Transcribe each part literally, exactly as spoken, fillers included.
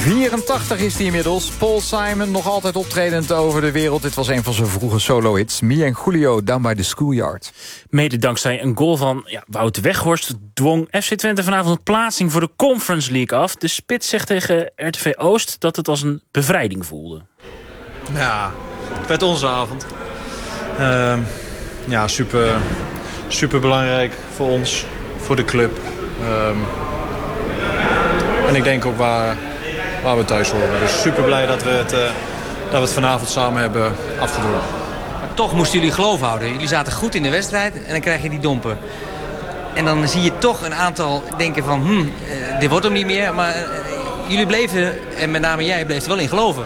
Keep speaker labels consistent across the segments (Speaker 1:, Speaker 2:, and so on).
Speaker 1: vierentachtig is hij inmiddels. Paul Simon, nog altijd optredend over de wereld. Dit was een van zijn vroege solo-hits. Me en Julio, Down by the Schoolyard.
Speaker 2: Mede dankzij een goal van ja, Wout Weghorst dwong F C Twente vanavond een plaatsing voor de Conference League af. De spits zegt tegen R T V Oost dat het als een bevrijding voelde.
Speaker 3: Ja, het werd onze avond. Uh, ja, super, super belangrijk voor ons, voor de club. Um, en ik denk ook waar, waar we thuis horen. Dus super blij dat we het, uh, dat we het vanavond samen hebben afgedwongen.
Speaker 4: Maar toch moesten jullie geloof houden. Jullie zaten goed in de wedstrijd en dan krijg je die domper. En dan zie je toch een aantal denken van, hm, uh, dit wordt hem niet meer. Maar uh, jullie bleven, en met name jij, bleef er wel in geloven.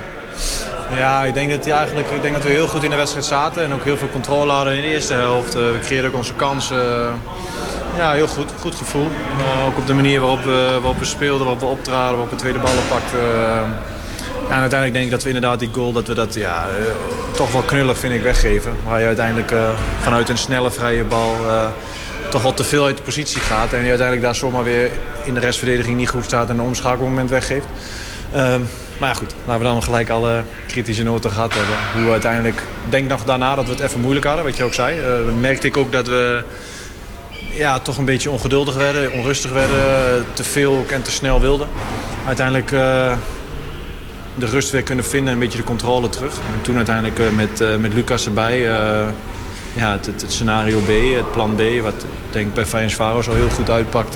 Speaker 3: Ja, ik denk dat, ja, eigenlijk, ik denk dat we heel goed in de wedstrijd zaten. En ook heel veel controle hadden in de eerste helft. Uh, we creëerden ook onze kansen. Uh, ja, heel goed. Goed gevoel. Uh, ook op de manier waarop we, waarop we speelden, waarop we optraden, waarop we tweede ballen pakten. Uh, ja, en uiteindelijk denk ik dat we inderdaad die goal, dat we dat ja, uh, toch wel knullig vind ik weggeven. Waar je uiteindelijk uh, vanuit een snelle vrije bal uh, toch wel te veel uit de positie gaat. En je uiteindelijk daar zomaar weer in de restverdediging niet goed staat en een omschakelmoment weggeeft. Uh, Maar ja, goed, laten we dan gelijk alle kritische noten gehad hebben. Hoe we uiteindelijk, ik denk nog daarna dat we het even moeilijk hadden, wat je ook zei. Uh, merkte ik ook dat we ja, toch een beetje ongeduldig werden, onrustig werden. Te veel ook en te snel wilden. Uiteindelijk uh, de rust weer kunnen vinden en een beetje de controle terug. En toen uiteindelijk uh, met, uh, met Lucas erbij, uh, ja, het, het, het scenario B, het plan B, wat ik denk bij Ferencváros al heel goed uitpakte.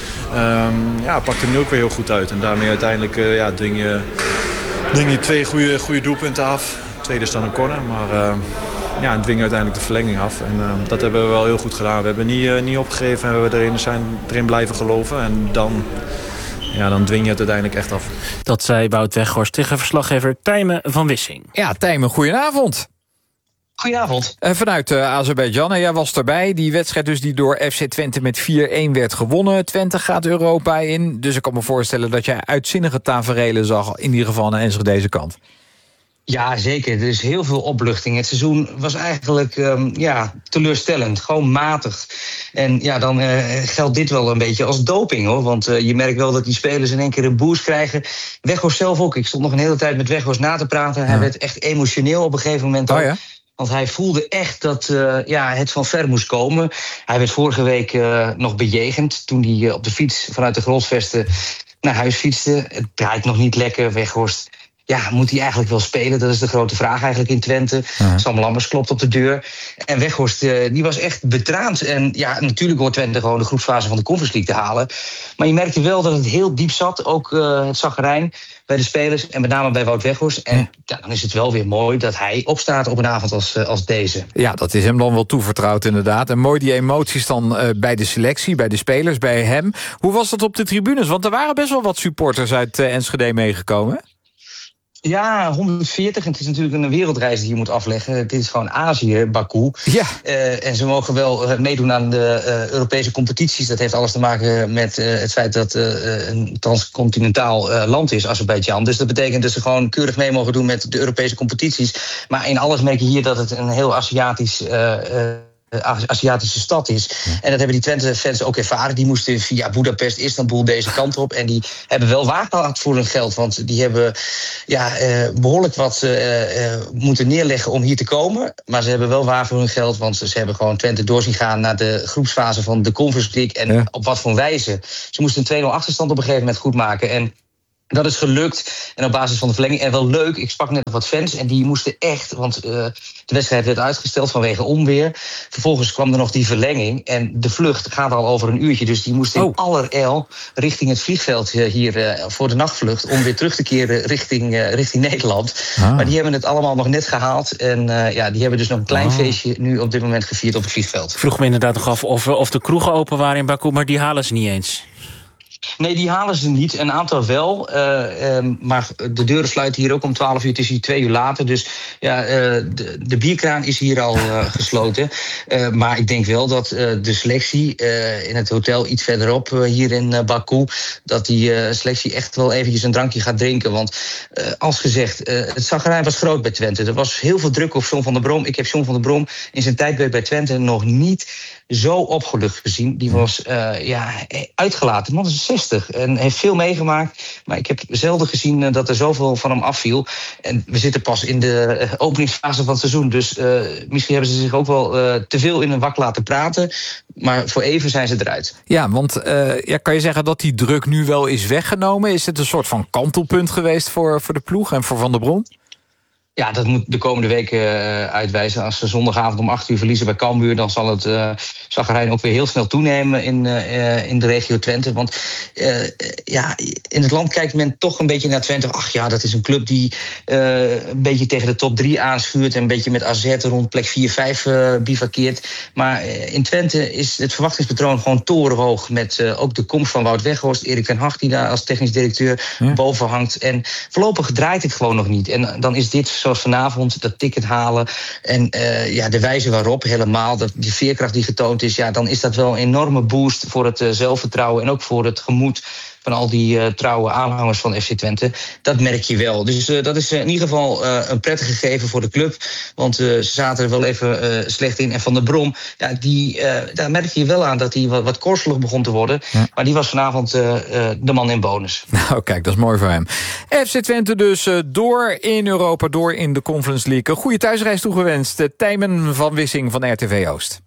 Speaker 3: Um, ja, pakt er nu ook weer heel goed uit. En daarmee uiteindelijk uh, ja, dwing, je, dwing je twee goede, goede doelpunten af. Tweede is dan een corner, maar uh, ja, dwing uiteindelijk de verlenging af. En uh, dat hebben we wel heel goed gedaan. We hebben niet, uh, niet opgegeven en we hebben erin, zijn erin blijven geloven. En dan, ja, dan dwing je het uiteindelijk echt af.
Speaker 2: Dat zei Wout Weghorst tegen verslaggever Tijmen van Wissing.
Speaker 1: Ja, Tijmen, goedenavond.
Speaker 5: Goedenavond.
Speaker 1: Uh, vanuit uh, Azerbeidzjan, en jij was erbij. Die wedstrijd dus die door F C Twente met vier-een werd gewonnen. Twente gaat Europa in. Dus ik kan me voorstellen dat jij uitzinnige taferelen zag, in ieder geval aan Enschede kant.
Speaker 5: Ja, zeker. Er is heel veel opluchting. Het seizoen was eigenlijk um, ja, teleurstellend. Gewoon matig. En ja, dan uh, geldt dit wel een beetje als doping, hoor. Want uh, je merkt wel dat die spelers in één keer een boost krijgen. Weghorst zelf ook. Ik stond nog een hele tijd met Weghorst na te praten. Ja. Hij werd echt emotioneel op een gegeven moment.
Speaker 1: Oh ja?
Speaker 5: Want hij voelde echt dat uh, ja, het van ver moest komen. Hij werd vorige week uh, nog bejegend toen hij uh, op de fiets vanuit de Grolsvesten naar huis fietste. Het draait nog niet lekker, Weghorst. Ja, moet hij eigenlijk wel spelen? Dat is de grote vraag eigenlijk in Twente. Uh-huh. Sam Lammers klopt op de deur. En Weghorst, uh, die was echt betraand. En ja, natuurlijk hoort Twente gewoon de groepsfase van de Conference League te halen. Maar je merkte wel dat het heel diep zat. Ook uh, het zagrijn bij de spelers. En met name bij Wout Weghorst. En ja. Ja, dan is het wel weer mooi dat hij opstaat op een avond als, uh, als deze.
Speaker 1: Ja, dat is hem dan wel toevertrouwd inderdaad. En mooi die emoties dan uh, bij de selectie, bij de spelers, bij hem. Hoe was dat op de tribunes? Want er waren best wel wat supporters uit uh, Enschede meegekomen.
Speaker 5: Ja, honderdveertig. En het is natuurlijk een wereldreis die je moet afleggen. Dit is gewoon Azië, Baku.
Speaker 1: Ja.
Speaker 5: Uh, en ze mogen wel uh, meedoen aan de uh, Europese competities. Dat heeft alles te maken met uh, het feit dat uh, een transcontinentaal uh, land is, Azerbeidzjan. Dus dat betekent dat ze gewoon keurig mee mogen doen met de Europese competities. Maar in alles merk je hier dat het een heel Aziatisch Uh, uh, Aziatische stad is. Ja. En dat hebben die Twente-fans ook ervaren. Die moesten via Budapest, Istanbul deze kant op. En die hebben wel waar gehad voor hun geld. Want die hebben ja, uh, behoorlijk wat uh, uh, moeten neerleggen om hier te komen. Maar ze hebben wel waar voor hun geld. Want ze hebben gewoon Twente doorzien gaan naar de groepsfase van de Conference League. En ja. Op wat voor wijze. Ze moesten een twee-nul achterstand op een gegeven moment goed maken. En dat is gelukt. En op basis van de verlenging. En wel leuk, ik sprak net nog wat fans. En die moesten echt, want uh, de wedstrijd werd uitgesteld vanwege onweer. Vervolgens kwam er nog die verlenging. En de vlucht gaat al over een uurtje. Dus die moesten in oh. allerijl richting het vliegveld hier uh, voor de nachtvlucht. Om weer terug te keren richting, uh, richting Nederland. Ah. Maar die hebben het allemaal nog net gehaald. En uh, ja, die hebben dus nog een klein ah. feestje nu op dit moment gevierd op het vliegveld.
Speaker 2: Ik vroeg me inderdaad nog af of, of de kroegen open waren in Baku. Maar die halen ze niet eens.
Speaker 5: Nee, die halen ze niet. Een aantal wel. Uh, um, maar de deuren sluiten hier ook om twaalf uur. Het is hier twee uur later. Dus ja, uh, de, de bierkraan is hier al uh, gesloten. Uh, maar ik denk wel dat uh, de selectie uh, in het hotel iets verderop uh, hier in uh, Baku, dat die uh, selectie echt wel eventjes een drankje gaat drinken. Want uh, als gezegd, uh, het zagrijn was groot bij Twente. Er was heel veel druk op John van der Brom. Ik heb John van der Brom in zijn tijdperk bij Twente nog niet zo opgelucht gezien. Die was uh, ja, uitgelaten. Man is zestig en heeft veel meegemaakt. Maar ik heb zelden gezien uh, dat er zoveel van hem afviel. En we zitten pas in de uh, openingsfase van het seizoen. Dus uh, misschien hebben ze zich ook wel uh, te veel in een wak laten praten. Maar voor even zijn ze eruit.
Speaker 1: Ja, want uh, ja, kan je zeggen dat die druk nu wel is weggenomen? Is het een soort van kantelpunt geweest voor, voor de ploeg en voor Van der Brom?
Speaker 5: Ja, dat moet de komende weken uh, uitwijzen. Als ze zondagavond om acht uur verliezen bij Cambuur, dan zal het uh, zagrijn ook weer heel snel toenemen in, uh, in de regio Twente. Want uh, ja, in het land kijkt men toch een beetje naar Twente. Ach ja, dat is een club die uh, een beetje tegen de top drie aanschuurt en een beetje met A Z rond plek vier vijf uh, bivakkeert. Maar uh, in Twente is het verwachtingspatroon gewoon torenhoog. Met uh, ook de komst van Wout Weghorst, Erik ten Hag die daar als technisch directeur ja. boven hangt. En voorlopig draait het gewoon nog niet. En dan is dit zoals vanavond, dat ticket halen. En uh, ja, de wijze waarop helemaal, dat die veerkracht die getoond is, ja, dan is dat wel een enorme boost voor het uh, zelfvertrouwen en ook voor het gemoed van al die uh, trouwe aanhangers van F C Twente. Dat merk je wel. Dus uh, dat is uh, in ieder geval uh, een prettig gegeven voor de club. Want uh, ze zaten er wel even uh, slecht in. En Van der Brom, ja, die, uh, daar merk je wel aan dat hij wat, wat korselig begon te worden. Ja. Maar die was vanavond uh, uh, de man in bonus.
Speaker 1: Nou, kijk, dat is mooi voor hem. F C Twente dus uh, door in Europa, door in de Conference League. Een goede thuisreis toegewenst. Tijmen van Wissing van R T V Oost.